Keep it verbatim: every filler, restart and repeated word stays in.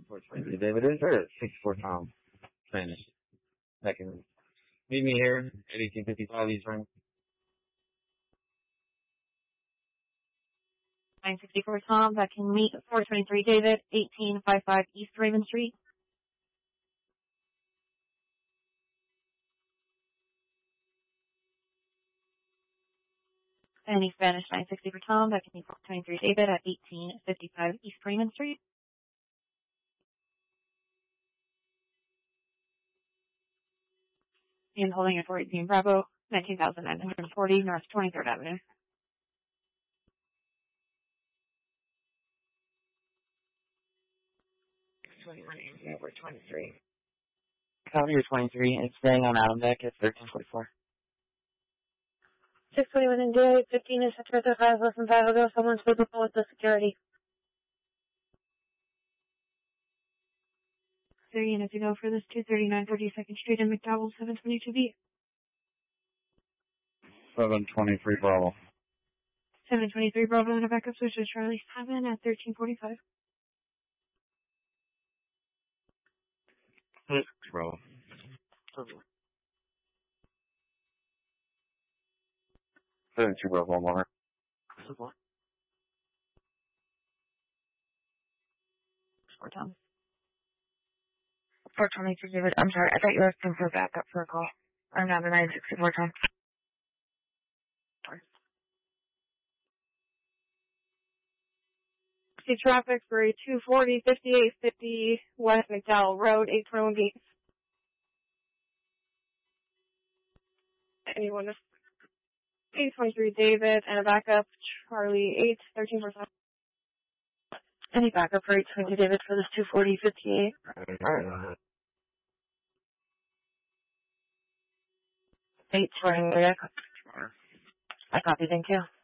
four twenty-three, David. Is there a sixty-four Tom Spanish that can meet me here at eighteen fifty-five East Raymond? nine sixty-four Tom, that can meet four twenty-three David, eighteen fifty-five East Raymond Street. Any Spanish nine sixty for Tom, that can meet four twenty-three David at eighteen fifty-five East Raymond Street. And holding at four eighteen Bravo, nineteen thousand nine hundred forty North twenty-third Avenue. twenty-one over twenty-three. Copy your twenty-three and staying on Adam Deck at thirteen forty-four. six twenty-one in day, fifteen is set to five less than five ago. Someone's supposed to call with the security. thirty units to go for this two thirty-nine forty-second Street in McDowell, seven twenty-two B. seven twenty-three Bravo. seven twenty-three Bravo and a backup switch to Charlie seven at thirteen forty-five. Bravo. seventy-two Bravo, one more. Four Tom. four twenty-three David. I'm sorry, I thought you were asking for backup for a call. I'm now the nine sixty-four Tom. See traffic for a two forty fifty-eight fifty West McDowell Road, eight twenty-one Gates. Anyone? eight twenty-three David and a backup Charlie eight thirteen forty-five. Any backup for eight twenty David for this two forty fifty-eight? eight twenty, I copy. I copy, thank you.